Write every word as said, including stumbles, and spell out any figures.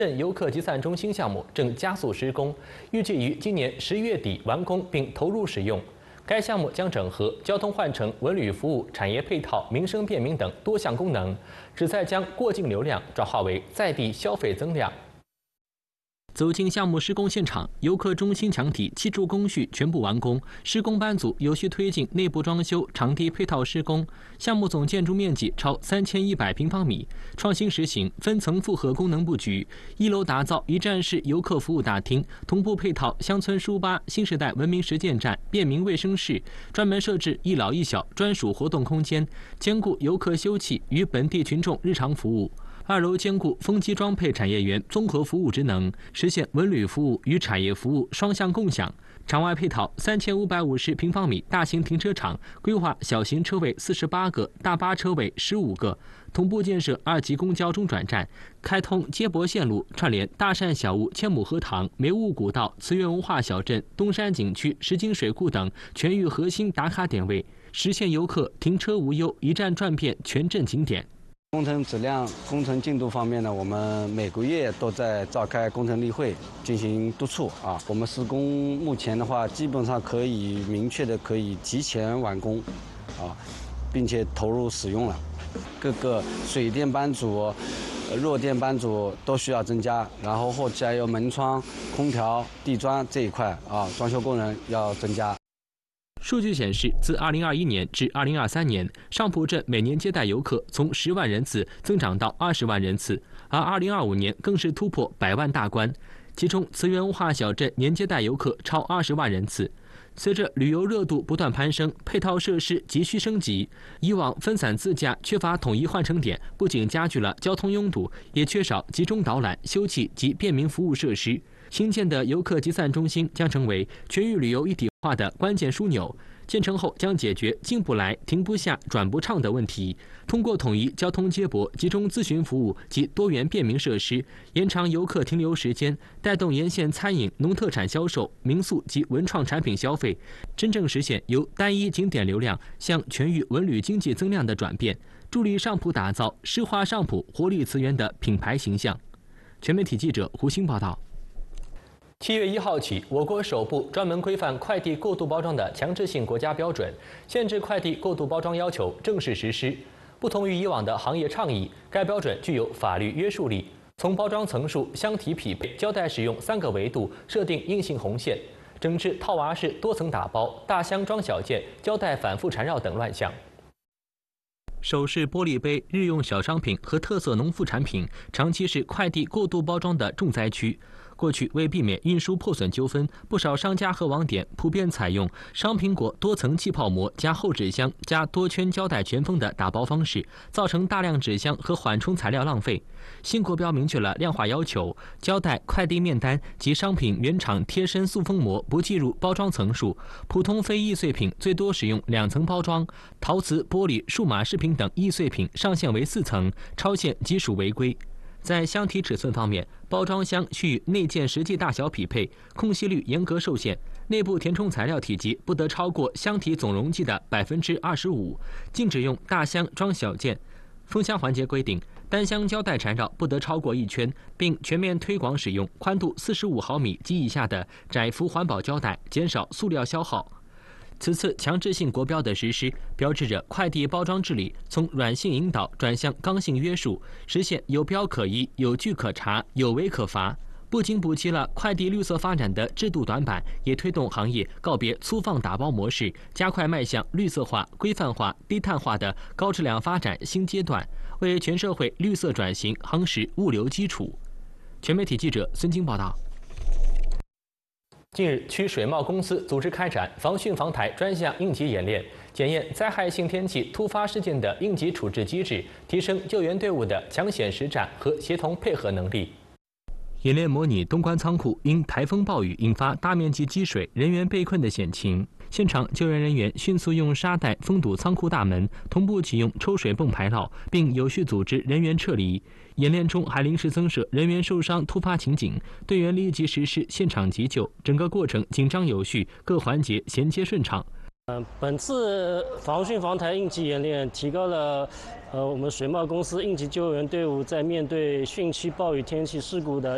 镇游客集散中心项目正加速施工，预计于今年十月底完工并投入使用。该项目将整合交通换乘、文旅服务、产业配套、民生便民等多项功能，旨在将过境流量转化为在地消费增量。 走进项目施工现场，游客中心墙体七柱工序全部完工，施工班组有序推进内部装修、场地配套施工。项目总建筑面积超三千一百平方米，创新实行分层复合功能布局。一楼打造一站式游客服务大厅，同步配套乡村书吧、新时代文明实践站、便民卫生室，专门设置一老一小专属活动空间，兼顾游客休憩与本地群众日常服务。 二楼兼顾风机装配产业园综合服务职能，实现文旅服务与产业服务双向共享。场外配套三千五百五十平方米大型停车场，规划小型车位四十八个，大巴车位十五个。同步建设二级公交中转站，开通接驳线路，串联大善小屋、千亩荷塘、梅坞古道、慈园文化小镇、东山景区、石井水库等全域核心打卡点位，实现游客停车无忧，一站转遍全镇景点。 工程质量、工程进度方面呢，我们每个月都在召开工程例会进行督促啊。我们施工目前的话，基本上可以明确的可以提前完工，啊，并且投入使用了。各个水电班组、弱电班组都需要增加，然后后期还有门窗、空调、地砖这一块啊，装修工人要增加。 数据显示，自二零二一年至二零二三年，上浦镇每年接待游客从十万人次增长到二十万人次，而二零二五年更是突破百万大关。其中，慈园文化小镇年接待游客超二十万人次。随着旅游热度不断攀升，配套设施急需升级。以往分散自驾、缺乏统一换乘点，不仅加剧了交通拥堵，也缺少集中导览、休憩及便民服务设施。 新建的游客集散中心将成为全域旅游一体化的关键枢纽。建成后将解决进不来、停不下、转不畅的问题。通过统一交通接驳、集中咨询服务及多元便民设施，延长游客停留时间，带动沿线餐饮、农特产销售、民宿及文创产品消费，真正实现由单一景点流量向全域文旅经济增量的转变，助力上浦打造诗化上浦、活力慈园的品牌形象。全媒体记者胡鑫报道。 七月一号起，我国首部专门规范快递过度包装的强制性国家标准——限制快递过度包装要求正式实施。不同于以往的行业倡议，该标准具有法律约束力。从包装层数、箱体匹配、胶带使用三个维度设定硬性红线，整治套娃式多层打包、大箱装小件、胶带反复缠绕等乱象。 首饰、玻璃杯、日用小商品和特色农副产品，长期是快递过度包装的重灾区。过去为避免运输破损纠纷，不少商家和网点普遍采用商苹果多层气泡膜加厚纸箱加多圈胶带全封的打包方式，造成大量纸箱和缓冲材料浪费。新国标明确了量化要求，胶带、快递面单及商品原厂贴身塑封膜不计入包装层数，普通非易碎品最多使用两层包装，陶瓷、玻璃、数码饰品等易碎品上限为四层，超限即属违规。在箱体尺寸方面，包装箱需与内件实际大小匹配，空隙率严格受限，内部填充材料体积不得超过箱体总容积的百分之二十五，禁止用大箱装小件。封箱环节规定，单箱胶带缠绕不得超过一圈，并全面推广使用宽度四十五毫米及以下的窄幅环保胶带，减少塑料消耗。 此次强制性国标的实施，标志着快递包装治理从软性引导转向刚性约束，实现有标可依、有据可查、有违可罚。不仅补齐了快递绿色发展的制度短板，也推动行业告别粗放打包模式，加快迈向绿色化、规范化、低碳化的高质量发展新阶段，为全社会绿色转型夯实物流基础。全媒体记者孙晶报道。 近日，区水贸公司组织开展防汛防台专项应急演练，检验灾害性天气突发事件的应急处置机制，提升救援队伍的抢险实战和协同配合能力。演练模拟东关仓库因台风暴雨引发大面积积水、人员被困的险情。现场救援人员迅速用沙袋封堵仓库大门，同步启用抽水泵排涝，并有序组织人员撤离。演练中还临时增设人员受伤突发情景，队员立即实施现场急救，整个过程紧张有序，各环节衔接顺畅。 嗯，本次防汛防台应急演练提高了呃我们水贸公司应急救援队伍在面对汛期暴雨天气事故的